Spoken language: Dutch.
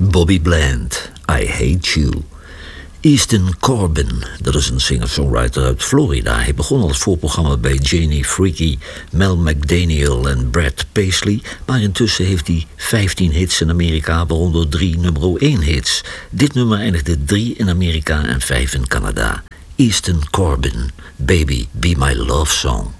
Bobby Bland, I Hate You. Easton Corbin, dat is een singer-songwriter uit Florida. Hij begon als voorprogramma bij Janie Freaky, Mel McDaniel en Brad Paisley. Maar intussen heeft hij 15 hits in Amerika, waaronder 3 nummer 1 hits. Dit nummer eindigde 3 in Amerika en 5 in Canada. Easton Corbin, Baby Be My Love Song.